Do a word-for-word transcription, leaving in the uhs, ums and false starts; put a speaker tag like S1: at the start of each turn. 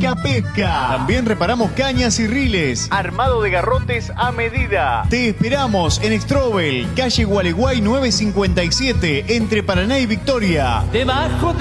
S1: Pesca Pesca. También reparamos cañas y riles.
S2: Armado de garrotes a medida.
S1: Te esperamos en Strobel, calle Gualeguay nueve cincuenta y siete, entre Paraná y Victoria.
S3: Debajo de